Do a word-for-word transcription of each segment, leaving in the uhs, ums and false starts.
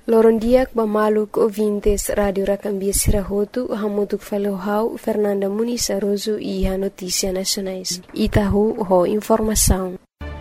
Lorondiak bamaluk ouvintes Radio Racambia Sirahotu, hamutuk falohau Fernanda Muniz Aroso e a Notícia Nacionais. Itahu ho informação.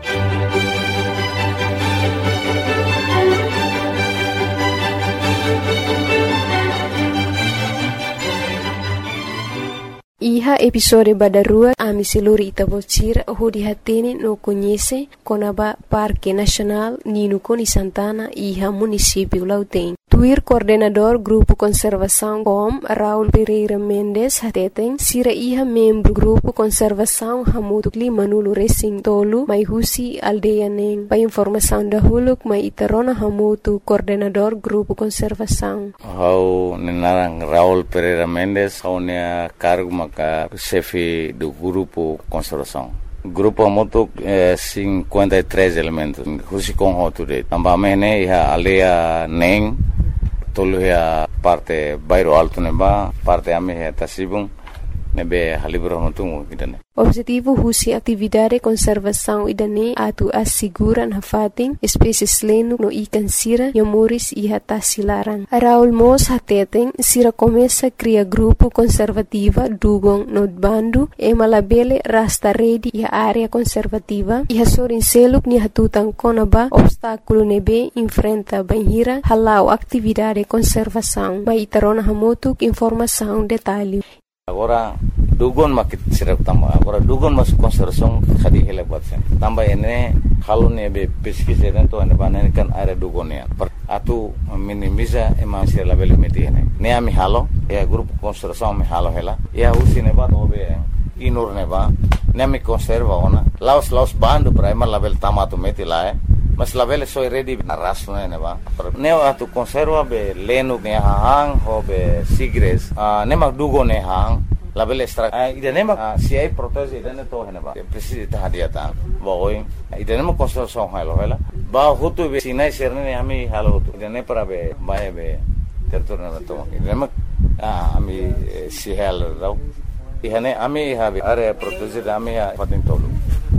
Iha episode badarua ami siluri itabocira hodi hatene no conhece konaba Parque Nacional Nino Coni Santana iha município Lauten. Tuir coordenador Grupo Conservação Com Raul Pereira Mendes hateten sira iha membro Grupo Conservação Hamutu Lima Nulu Racing Tolu mai husi aldeia neng. Pa informação da huluk mai itarona Hamutu coordenador Grupo Conservação. Hau nenarang Raul Pereira Mendes hau nea cargo maka chefe do Grupo Conservação. Grupo Hamutu é cinquenta e três elementos. Husi com hoture. Ambamene iha aldeia neng. Tolu ya parte bairro alto neba, parte ame ya tasibung nebe halibro hontungu kidane. Objetivo husi atividade conservação idane atu asiguran hafating espécies lenu no ikan sira yamuris iha tasilaran. Raul Mos hateten sira começa cria grupo conservativa dugong no bandu e malabele rasta redi iha área conservativa iha sorin seluk ni hatutan konaba obstáculo nebe enfrenta banhira halau atividade conservação. Mai tarona hamutuk informação detalhe. Agora dugon makit sirak tamba agora dugon mas conservação khadi hele batsen tamba ene halone be pesquisa dentro ene banen kan area dugonia atu minimiza ema sir level meti ene ne ami halo e grupo conservação me halo hela e usine ba hobe inur ne ba ne ami conserva ona laos laos bando primer level tamato meti la e mas level so ready arraso ne ba ne atu conserva be lenu ne hang hobe sigres ne mag dugone hang label extra idanema si ai protese idane to heneba precisa tahadiata boy idanema construção halo hela ba hutu be sinai serne ami halo hutu idane para be bae be territorio na to idanema ami si halo rau ihane ami habe area protese ami patin tolu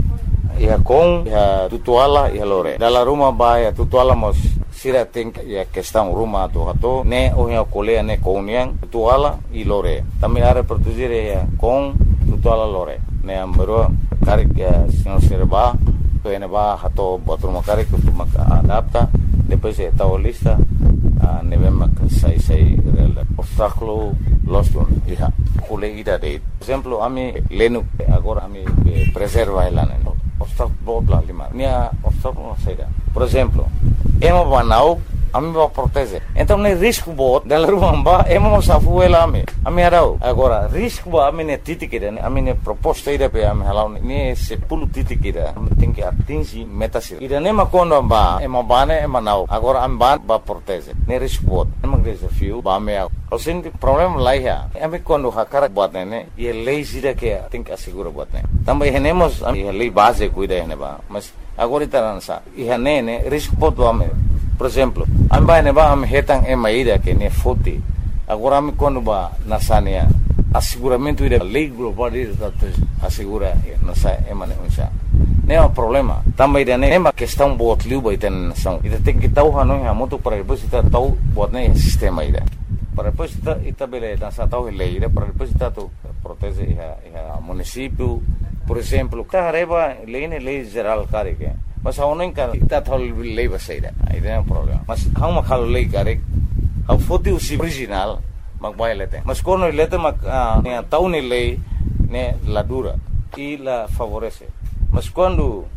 ia com ia tutuala ia lore dalla rumah ba ia tutuala mos sira think ya questão rumah tu hato ne ohia kolea ne kouniang tutuala i lore tami are produzire ya com tutuala lore ne ambero karik ya senhor serba to ene ba hato bathroom karik tu mak adapta depois e tao lista ne vem sai sai obstáculo loston iha kule ida de exemplo ami lenu agora ami preserva elane obstáculo bla lima nia obstáculo saída por exemplo ema banau ami ba protege então ne risco bot dela rumba ema mo safu ela ami ami arau agora risco ba ami ne titikida ami ne proposta ida pe ami halau ne se pulu titikida tem que atingir metas ida ne makondo ba ema bane ema nau agora ami ban ba protege ne risco bot ema desafio ba me o senti problema lá ya ami quando hakara bot ne e lazy da que tem que assegurar bot ne também renemos a lei base cuida ne ba mas agora itaransa iha ne ne risco bot ba me por exemplo amba ne ba am hetang ema ida que ne foti agora me quando ba nasania asseguramento ida lei global ida assegura nasa ema ne unsa ne é um problema também ida ne ema questão bot liu ba iten nação ida tem que tau hanu ha moto para depois ita tau bot ne sistema ida para depois ita ita bele nasa tau lei ida para depois ita tu protege iha iha município por exemplo carreba lei ne lei geral carike mas hau nem kan ita thol lei basaida aí não é um problema mas hau ma khalo lei kare hau foti usi original mag bailete mas kono lete mag ne tau ne lei ne la dura e la favorece mas quando